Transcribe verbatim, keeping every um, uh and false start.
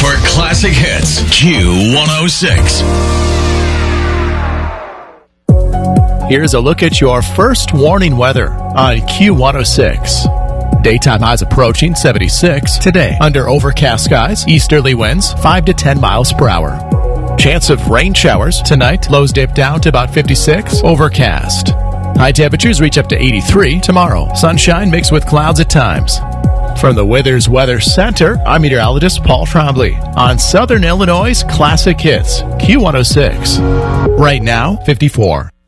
for classic hits. Q one oh six. Here's a look at your first warning weather on Q one oh six. Daytime highs approaching seventy-six. Today, under overcast skies, easterly winds five to ten miles per hour. Chance of rain showers tonight. Lows dip down to about fifty-six. Overcast. High temperatures reach up to eighty-three tomorrow. Sunshine mixed with clouds at times. From the Withers Weather Center, I'm meteorologist Paul Trombley on Southern Illinois' Classic Hits, Q one oh six. Right now, fifty-four.